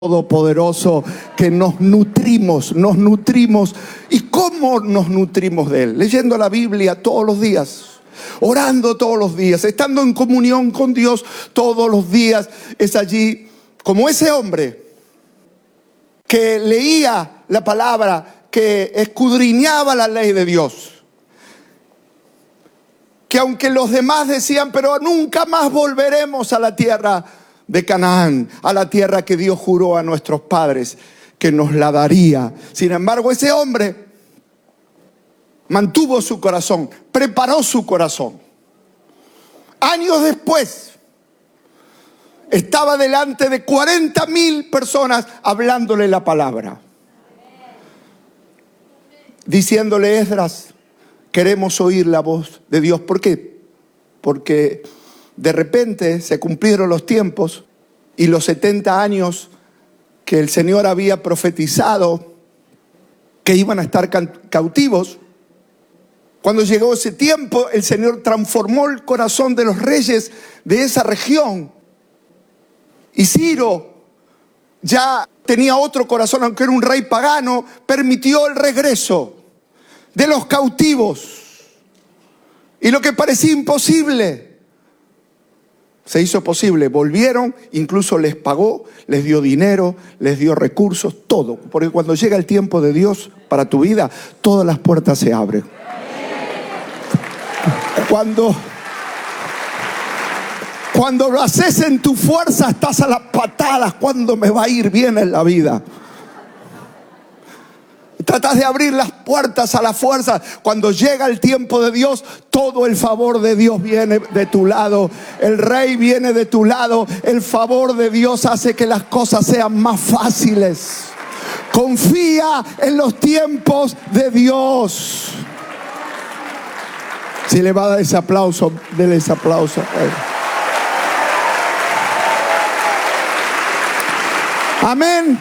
Todopoderoso, que nos nutrimos. ¿Y cómo nos nutrimos de Él? Leyendo la Biblia todos los días, orando todos los días, estando en comunión con Dios todos los días. Es allí como ese hombre que leía la palabra, que escudriñaba la ley de Dios, que aunque los demás decían, pero nunca más volveremos a la tierra de Canaán, a la tierra que Dios juró a nuestros padres que nos la daría. Sin embargo, ese hombre mantuvo su corazón, preparó su corazón. Años después, estaba delante de 40,000 personas hablándole la palabra, diciéndole: Esdras, queremos oír la voz de Dios. ¿Por qué? Porque de repente se cumplieron los tiempos y los 70 años que el Señor había profetizado que iban a estar cautivos. Cuando llegó ese tiempo, el Señor transformó el corazón de los reyes de esa región. Y Ciro ya tenía otro corazón, aunque era un rey pagano, permitió el regreso de los cautivos. Y lo que parecía imposible se hizo posible. Volvieron, incluso les pagó, les dio dinero, les dio recursos, todo. Porque cuando llega el tiempo de Dios para tu vida, todas las puertas se abren. Cuando lo haces en tu fuerza, estás a las patadas. ¿Cuándo me va a ir bien en la vida? Tratas de abrir las puertas a la fuerza. Cuando llega el tiempo de Dios, todo el favor de Dios viene de tu lado. El rey viene de tu lado. El favor de Dios hace que las cosas sean más fáciles. Confía en los tiempos de Dios. Si le va a dar ese aplauso, déle ese aplauso. Amén.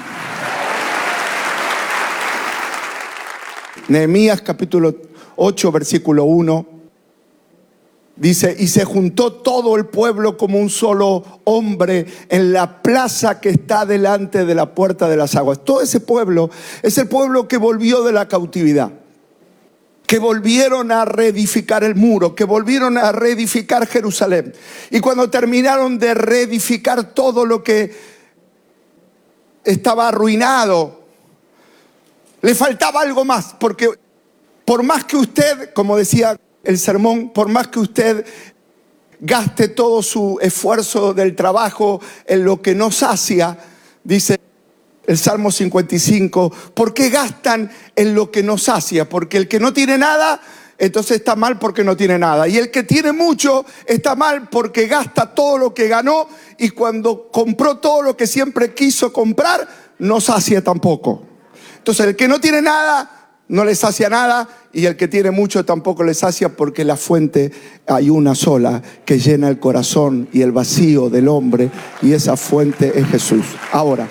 Nehemías capítulo 8 versículo 1 dice: y se juntó todo el pueblo como un solo hombre en la plaza que está delante de la puerta de las aguas. Todo ese pueblo es el pueblo que volvió de la cautividad, que volvieron a reedificar el muro, que volvieron a reedificar Jerusalén. Y cuando terminaron de reedificar todo lo que estaba arruinado, le faltaba algo más, porque por más que usted, como decía el sermón, por más que usted gaste todo su esfuerzo del trabajo en lo que no sacia, dice el Salmo 55, ¿por qué gastan en lo que no sacia? Porque el que no tiene nada, entonces está mal porque no tiene nada. Y el que tiene mucho está mal porque gasta todo lo que ganó, y cuando compró todo lo que siempre quiso comprar, no sacia tampoco. Entonces el que no tiene nada, no le sacia nada, y el que tiene mucho tampoco le sacia, porque la fuente hay una sola que llena el corazón y el vacío del hombre, y esa fuente es Jesús. Ahora,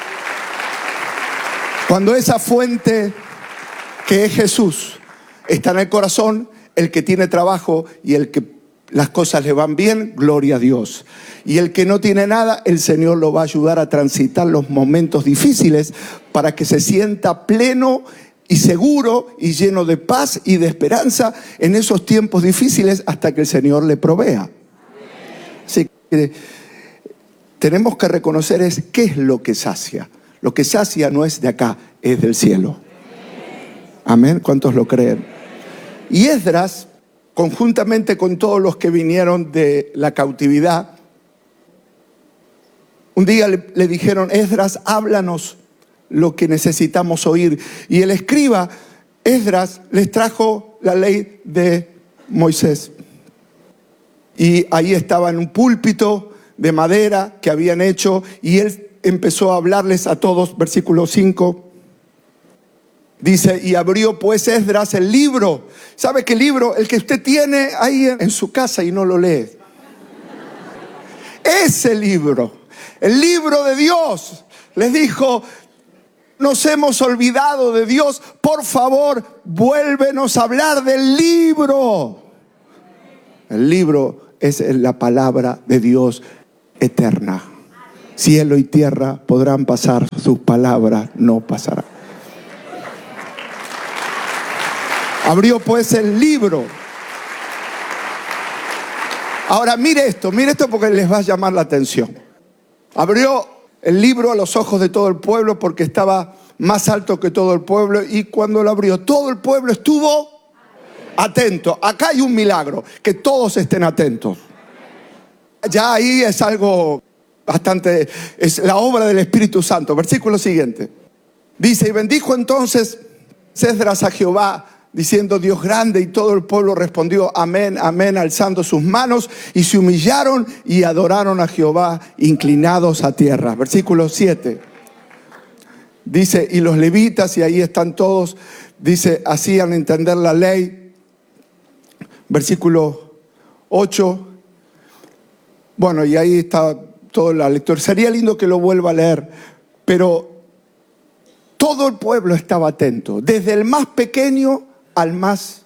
cuando esa fuente que es Jesús está en el corazón, el que tiene trabajo y el que las cosas le van bien, gloria a Dios. Y el que no tiene nada, el Señor lo va a ayudar a transitar los momentos difíciles para que se sienta pleno y seguro y lleno de paz y de esperanza en esos tiempos difíciles, hasta que el Señor le provea. Así que tenemos que reconocer qué es lo que sacia. Lo que sacia no es de acá, es del cielo. Amén. ¿Cuántos lo creen? Y Esdras, conjuntamente con todos los que vinieron de la cautividad, un día le dijeron: Esdras, háblanos lo que necesitamos oír. Y el escriba Esdras les trajo la ley de Moisés. Y ahí estaba en un púlpito de madera que habían hecho, y él empezó a hablarles a todos. Versículo 5 dice: y abrió pues Esdras el libro. ¿Sabe qué libro? El que usted tiene ahí en su casa y no lo lee. Ese libro, el libro de Dios. Les dijo: nos hemos olvidado de Dios, por favor, vuélvenos a hablar del libro. El libro es la palabra de Dios eterna. cielo y tierra podrán pasar, sus palabras no pasarán. Abrió pues el libro. Ahora mire esto porque les va a llamar la atención. Abrió el libro a los ojos de todo el pueblo porque estaba más alto que todo el pueblo, y cuando lo abrió todo el pueblo estuvo atento. Acá hay un milagro, que todos estén atentos. Ya ahí es algo bastante, es la obra del Espíritu Santo. Versículo siguiente. Dice: y bendijo entonces Esdras a Jehová, diciendo: Dios grande. Y todo el pueblo respondió: amén, amén, alzando sus manos, y se humillaron y adoraron a Jehová, inclinados a tierra. Versículo 7. Dice: y los levitas, y ahí están todos, dice, hacían entender la ley. Versículo 8. Bueno, y ahí está toda la lectura. Sería lindo que lo vuelva a leer, pero todo el pueblo estaba atento, desde el más pequeño al más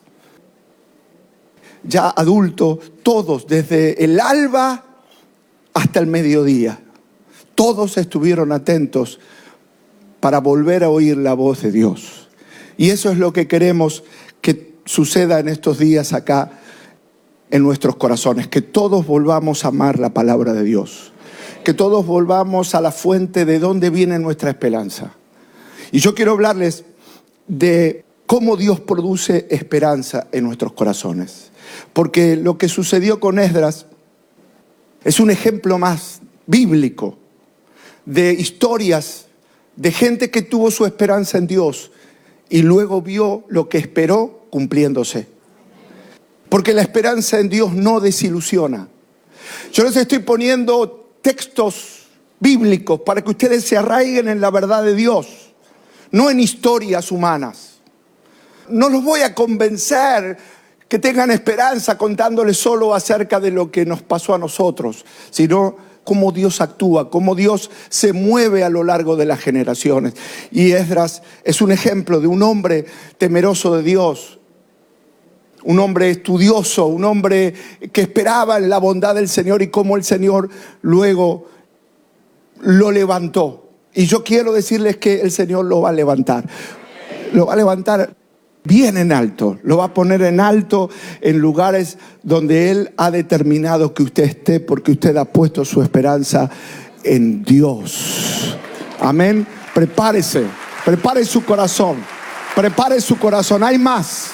ya adulto, todos, desde el alba hasta el mediodía. Todos estuvieron atentos para volver a oír la voz de Dios. Y eso es lo que queremos que suceda en estos días acá en nuestros corazones, que todos volvamos a amar la palabra de Dios, que todos volvamos a la fuente de donde viene nuestra esperanza. Y yo quiero hablarles de cómo Dios produce esperanza en nuestros corazones, porque lo que sucedió con Esdras es un ejemplo más bíblico de historias de gente que tuvo su esperanza en Dios y luego vio lo que esperó cumpliéndose. Porque la esperanza en Dios no desilusiona. Yo les estoy poniendo textos bíblicos para que ustedes se arraiguen en la verdad de Dios, no en historias humanas. No los voy a convencer que tengan esperanza contándoles solo acerca de lo que nos pasó a nosotros, sino cómo Dios actúa, cómo Dios se mueve a lo largo de las generaciones. Y Esdras es un ejemplo de un hombre temeroso de Dios, un hombre estudioso, un hombre que esperaba en la bondad del Señor y cómo el Señor luego lo levantó. Y yo quiero decirles que el Señor lo va a levantar. Lo va a levantar bien en alto, lo va a poner en alto en lugares donde Él ha determinado que usted esté, porque usted ha puesto su esperanza en Dios. Amén. Prepare su corazón, hay más.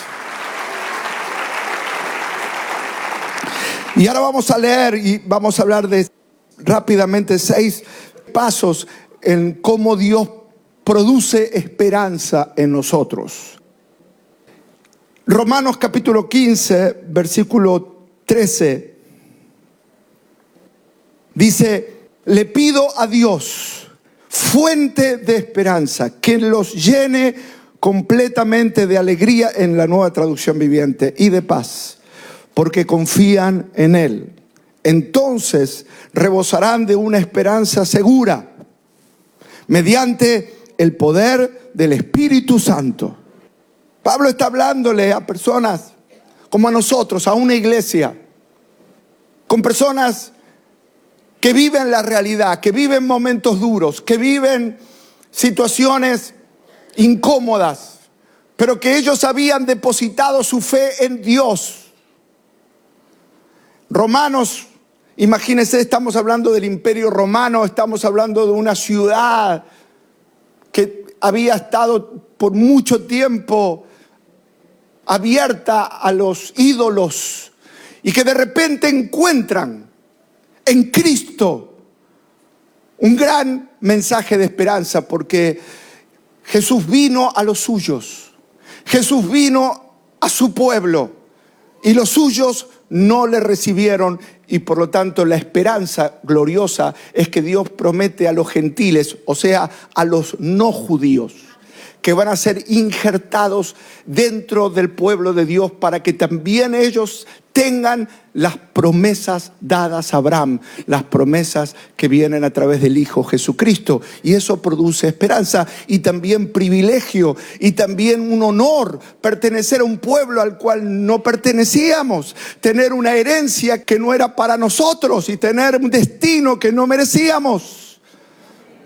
Y ahora vamos a leer y vamos a hablar de rápidamente 6 pasos en cómo Dios produce esperanza en nosotros. Romanos capítulo 15, versículo 13, dice: le pido a Dios, fuente de esperanza, que los llene completamente de alegría, en la Nueva Traducción Viviente, y de paz, porque confían en Él. Entonces rebosarán de una esperanza segura, mediante el poder del Espíritu Santo. Pablo está hablándole a personas como a nosotros, a una iglesia, con personas que viven la realidad, que viven momentos duros, que viven situaciones incómodas, pero que ellos habían depositado su fe en Dios. Romanos, imagínense, estamos hablando del Imperio Romano, estamos hablando de una ciudad que había estado por mucho tiempo abierta a los ídolos, y que de repente encuentran en Cristo un gran mensaje de esperanza, porque Jesús vino a los suyos, Jesús vino a su pueblo, y los suyos no le recibieron. Y por lo tanto la esperanza gloriosa es que Dios promete a los gentiles, o sea, a los no judíos, que van a ser injertados dentro del pueblo de Dios, para que también ellos tengan las promesas dadas a Abraham, las promesas que vienen a través del Hijo Jesucristo. Y eso produce esperanza y también privilegio y también un honor, pertenecer a un pueblo al cual no pertenecíamos, tener una herencia que no era para nosotros y tener un destino que no merecíamos.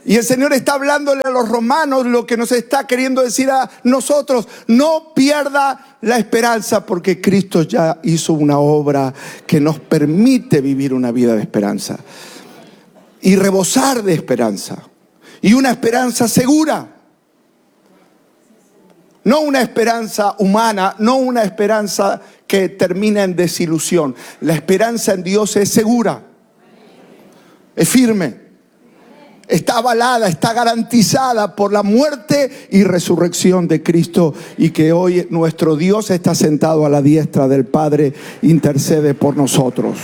Y el Señor está hablándole a los romanos lo que nos está queriendo decir a nosotros. No pierda la esperanza, porque Cristo ya hizo una obra que nos permite vivir una vida de esperanza y rebosar de esperanza, y una esperanza segura. No una esperanza humana, no una esperanza que termina en desilusión. La esperanza en Dios es segura, es firme, está avalada, está garantizada por la muerte y resurrección de Cristo, y que hoy nuestro Dios está sentado a la diestra del Padre, intercede por nosotros.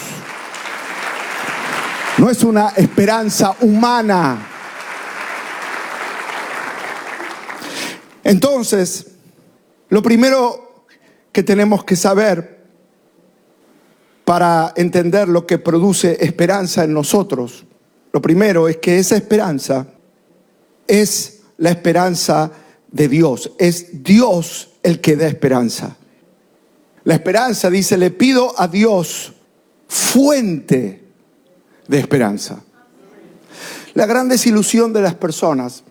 No es una esperanza humana. Entonces, lo primero que tenemos que saber para entender lo que produce esperanza en nosotros, lo primero es que esa esperanza es la esperanza de Dios. Es Dios el que da esperanza. La esperanza, dice, le pido a Dios, fuente de esperanza. La gran desilusión de las personas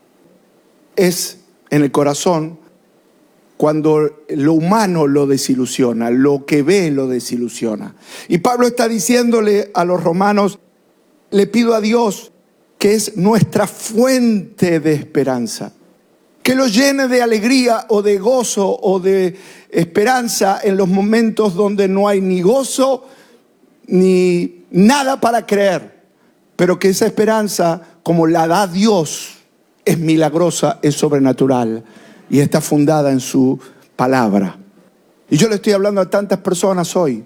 es en el corazón cuando lo humano lo desilusiona, lo que ve lo desilusiona. Y Pablo está diciéndole a los romanos, le pido a Dios, que es nuestra fuente de esperanza, que lo llene de alegría o de gozo o de esperanza en los momentos donde no hay ni gozo ni nada para creer, pero que esa esperanza, como la da Dios, es milagrosa, es sobrenatural y está fundada en su palabra. Y yo le estoy hablando a tantas personas hoy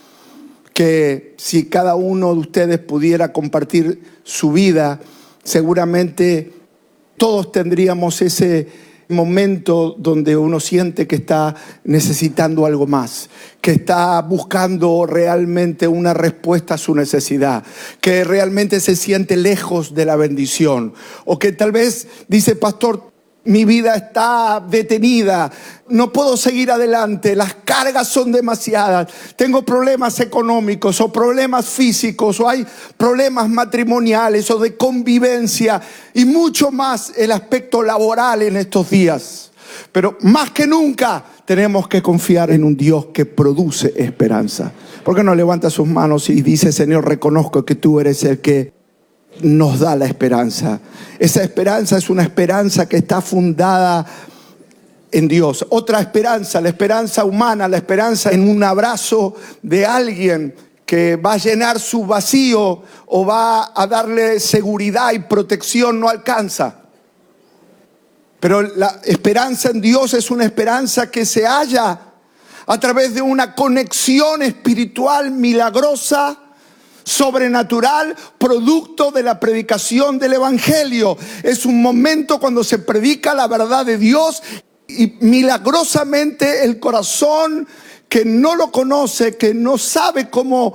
que si cada uno de ustedes pudiera compartir su vida, seguramente todos tendríamos ese momento donde uno siente que está necesitando algo más, que está buscando realmente una respuesta a su necesidad, que realmente se siente lejos de la bendición, o que tal vez dice, pastor, mi vida está detenida, no puedo seguir adelante, las cargas son demasiadas, tengo problemas económicos o problemas físicos, o hay problemas matrimoniales o de convivencia, y mucho más el aspecto laboral en estos días. Pero más que nunca tenemos que confiar en un Dios que produce esperanza. ¿Por qué no levanta sus manos y dice, Señor, reconozco que tú eres el que nos da la esperanza? Esa esperanza es una esperanza que está fundada en Dios. Otra esperanza, la esperanza humana, la esperanza en un abrazo de alguien que va a llenar su vacío o va a darle seguridad y protección, no alcanza. Pero la esperanza en Dios es una esperanza que se halla a través de una conexión espiritual milagrosa, sobrenatural, producto de la predicación del Evangelio. Es un momento cuando se predica la verdad de Dios y milagrosamente el corazón que no lo conoce, que no sabe cómo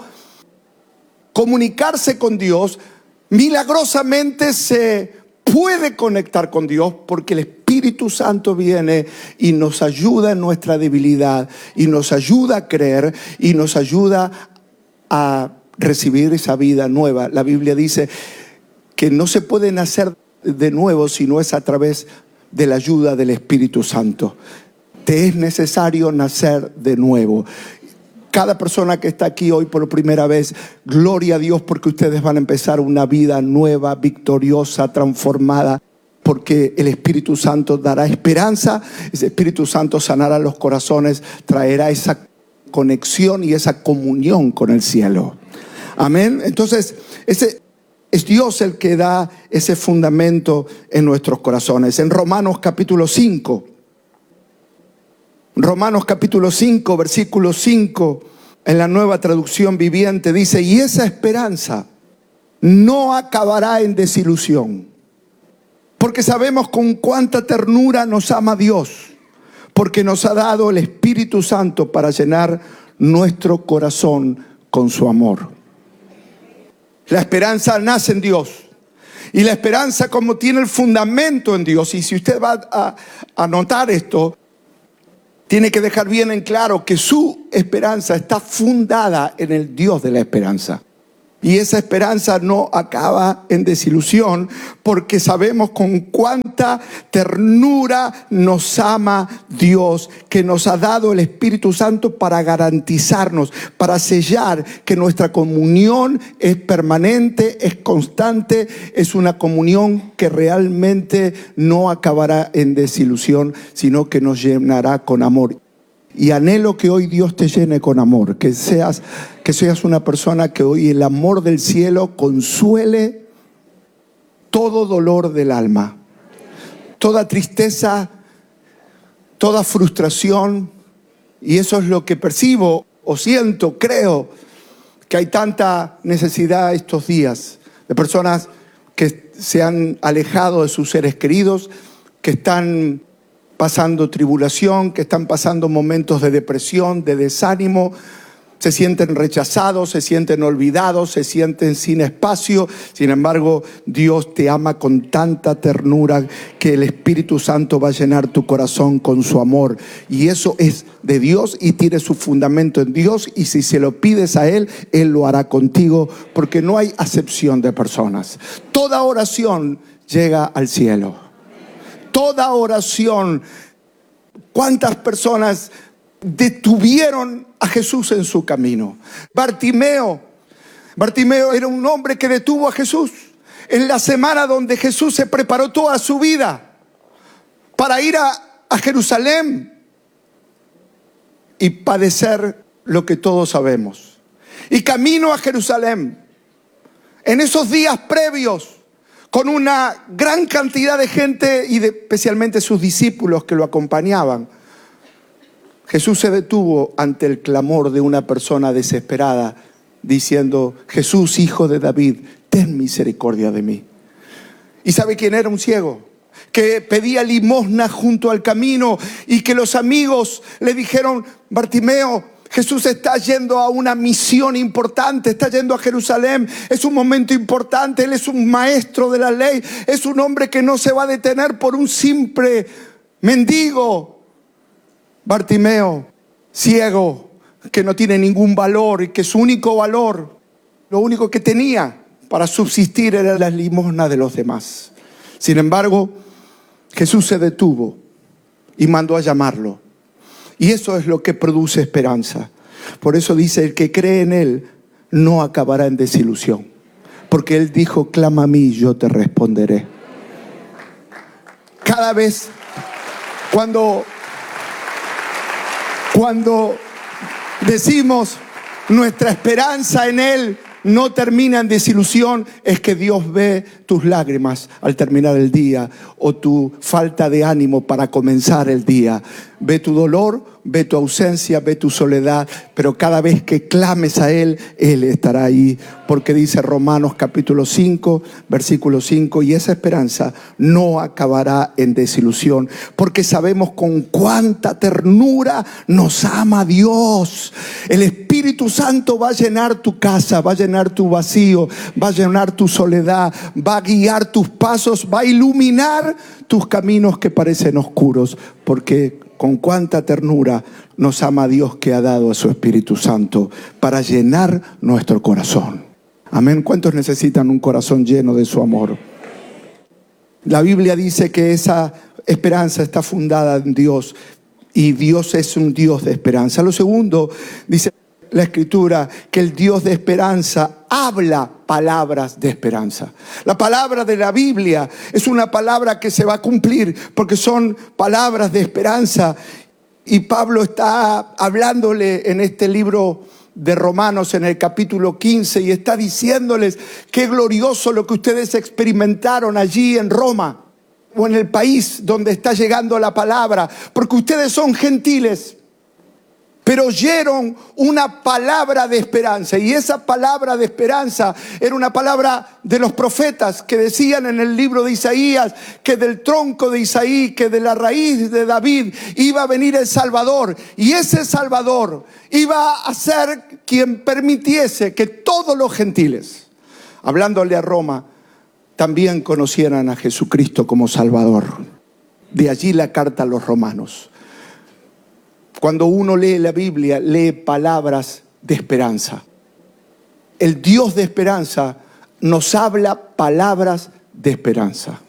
comunicarse con Dios, milagrosamente se puede conectar con Dios, porque el Espíritu Santo viene y nos ayuda en nuestra debilidad, y nos ayuda a creer, y nos ayuda a recibir esa vida nueva. La Biblia dice que no se puede nacer de nuevo si no es a través de la ayuda del Espíritu Santo. Te es necesario nacer de nuevo. Cada persona que está aquí hoy por primera vez, gloria a Dios, porque ustedes van a empezar una vida nueva, victoriosa, transformada, porque el Espíritu Santo dará esperanza. Ese Espíritu Santo sanará los corazones, traerá esa conexión y esa comunión con el cielo. Amén. Entonces, ese es Dios el que da ese fundamento en nuestros corazones. En Romanos capítulo 5, versículo 5, en la Nueva Traducción Viviente dice, y esa esperanza no acabará en desilusión, porque sabemos con cuánta ternura nos ama Dios, porque nos ha dado el Espíritu Santo para llenar nuestro corazón con su amor. La esperanza nace en Dios. Y la esperanza, como tiene el fundamento en Dios, y si usted va a notar esto, tiene que dejar bien en claro que su esperanza está fundada en el Dios de la esperanza. Y esa esperanza no acaba en desilusión, porque sabemos con cuánta ternura nos ama Dios, que nos ha dado el Espíritu Santo para garantizarnos, para sellar que nuestra comunión es permanente, es constante, es una comunión que realmente no acabará en desilusión, sino que nos llenará con amor. Y anhelo que hoy Dios te llene con amor, que seas una persona que hoy el amor del cielo consuele todo dolor del alma, toda tristeza, toda frustración. Y eso es lo que percibo o siento, creo, que hay tanta necesidad estos días de personas que se han alejado de sus seres queridos, que están pasando tribulación, que están pasando momentos de depresión, de desánimo, se sienten rechazados, se sienten olvidados, se sienten sin espacio. Sin embargo, Dios te ama con tanta ternura que el Espíritu Santo va a llenar tu corazón con su amor. Y eso es de Dios y tiene su fundamento en Dios. Y si se lo pides a Él, Él lo hará contigo, porque no hay acepción de personas. Toda oración llega al cielo. Toda oración. ¿Cuántas personas detuvieron a Jesús en su camino? Bartimeo era un hombre que detuvo a Jesús en la semana donde Jesús se preparó toda su vida para ir a Jerusalén y padecer lo que todos sabemos. Y camino a Jerusalén, en esos días previos, con una gran cantidad de gente y especialmente sus discípulos que lo acompañaban, Jesús se detuvo ante el clamor de una persona desesperada, diciendo: Jesús, hijo de David, ten misericordia de mí. ¿Y sabe quién era? Un ciego que pedía limosna junto al camino, y que los amigos le dijeron: Bartimeo, Jesús está yendo a una misión importante, está yendo a Jerusalén, es un momento importante, Él es un maestro de la ley, es un hombre que no se va a detener por un simple mendigo. Bartimeo, ciego, que no tiene ningún valor y que su único valor, lo único que tenía para subsistir era la limosna de los demás. Sin embargo, Jesús se detuvo y mandó a llamarlo. Y eso es lo que produce esperanza. Por eso dice: el que cree en Él no acabará en desilusión. Porque Él dijo: clama a mí y yo te responderé. Cada vez cuando decimos nuestra esperanza en Él no termina en desilusión, es que Dios ve tus lágrimas al terminar el día, o tu falta de ánimo para comenzar el día. Ve tu dolor, ve tu ausencia, ve tu soledad, pero cada vez que clames a Él, Él estará ahí. Porque dice Romanos capítulo 5, versículo 5, y esa esperanza no acabará en desilusión, porque sabemos con cuánta ternura nos ama Dios. El Espíritu Santo va a llenar tu casa, va a llenar tu vacío, va a llenar tu soledad, va a guiar tus pasos, va a iluminar tus caminos que parecen oscuros, porque con cuánta ternura nos ama Dios, que ha dado a su Espíritu Santo para llenar nuestro corazón. Amén. ¿Cuántos necesitan un corazón lleno de su amor? La Biblia dice que esa esperanza está fundada en Dios, y Dios es un Dios de esperanza. Lo segundo, dice la Escritura, que el Dios de esperanza habla palabras de esperanza. La palabra de la Biblia es una palabra que se va a cumplir, porque son palabras de esperanza. Y Pablo está hablándole en este libro de Romanos, en el capítulo 15, y está diciéndoles: qué glorioso lo que ustedes experimentaron allí en Roma, o en el país donde está llegando la palabra, porque ustedes son gentiles, pero oyeron una palabra de esperanza. Y esa palabra de esperanza era una palabra de los profetas, que decían en el libro de Isaías que del tronco de Isaí, que de la raíz de David iba a venir el Salvador. Y ese Salvador iba a ser quien permitiese que todos los gentiles, hablándole a Roma, también conocieran a Jesucristo como Salvador. De allí la carta a los romanos. Cuando uno lee la Biblia, lee palabras de esperanza. el Dios de esperanza nos habla palabras de esperanza.